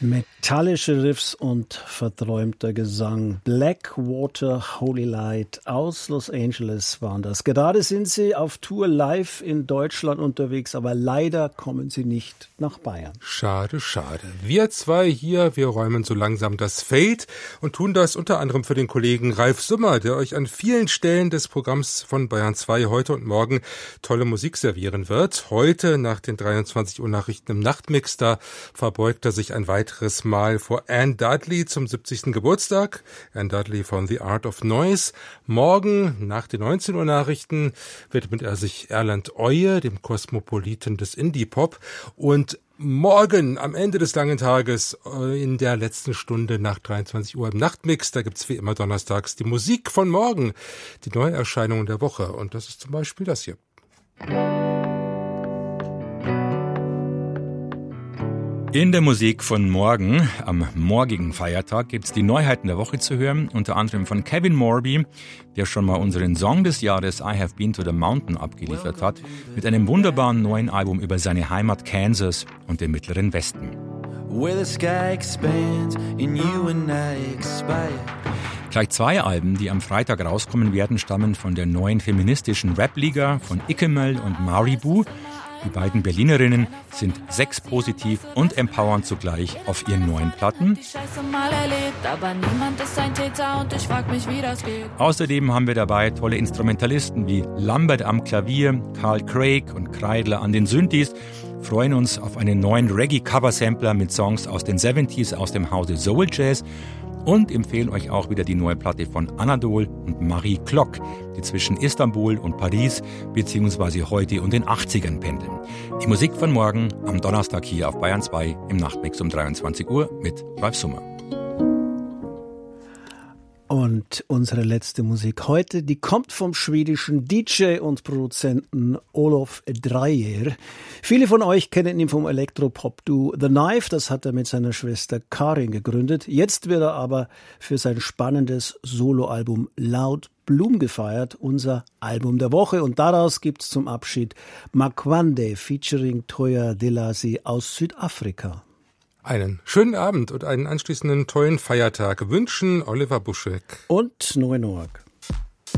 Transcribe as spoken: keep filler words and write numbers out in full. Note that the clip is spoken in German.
Metallische Riffs und verträumter Gesang. Blackwater Holy Light aus Los Angeles waren das. Gerade sind sie auf Tour live in Deutschland unterwegs, aber leider kommen sie nicht nach Bayern. Schade, schade. Wir zwei hier, wir räumen so langsam das Feld und tun das unter anderem für den Kollegen Ralf Summer, der euch an vielen Stellen des Programms von Bayern zwei heute und morgen tolle Musik servieren wird. Heute nach den dreiundzwanzig Uhr Nachrichten im Nachtmix, da verbeugt er sich ein weiteres Mal vor Anne Dudley zum siebzigsten Geburtstag. Anne Dudley von The Art of Noise. Morgen nach den neunzehn Uhr Nachrichten widmet er sich Erland Oye, dem Kosmopoliten des Indie-Pop. Und morgen am Ende des langen Tages in der letzten Stunde nach dreiundzwanzig Uhr im Nachtmix, da gibt's wie immer donnerstags die Musik von morgen, die Neuerscheinungen der Woche. Und das ist zum Beispiel das hier. In der Musik von morgen, am morgigen Feiertag, gibt's die Neuheiten der Woche zu hören, unter anderem von Kevin Morby, der schon mal unseren Song des Jahres I Have Been to the Mountain abgeliefert hat, mit einem wunderbaren neuen Album über seine Heimat Kansas und den Mittleren Westen. Gleich zwei Alben, die am Freitag rauskommen werden, stammen von der neuen feministischen Rap-Liga von Ikemel und Maribu. Die beiden Berlinerinnen sind sexpositiv und empowernd zugleich auf ihren neuen Platten. Außerdem haben wir dabei tolle Instrumentalisten wie Lambert am Klavier, Carl Craig und Kreidler an den Synthes, freuen uns auf einen neuen Reggae-Cover-Sampler mit Songs aus den siebziger aus dem Hause Soul Jazz und empfehlen euch auch wieder die neue Platte von Anadol und Marie Klock, die zwischen Istanbul und Paris bzw. heute und den achtzigern pendeln. Die Musik von morgen am Donnerstag hier auf Bayern zwei im Nachtmix um dreiundzwanzig Uhr mit Ralf Summer. Und unsere letzte Musik heute, die kommt vom schwedischen D J und Produzenten Olof Dreyer. Viele von euch kennen ihn vom Elektropop-Duo The Knife, das hat er mit seiner Schwester Karin gegründet. Jetzt wird er aber für sein spannendes Soloalbum Loud Bloom gefeiert, unser Album der Woche. Und daraus gibt's zum Abschied Makwande featuring Toya Delasi aus Südafrika. Einen schönen Abend und einen anschließenden tollen Feiertag wünschen Oliver Buschek und Noe Noack.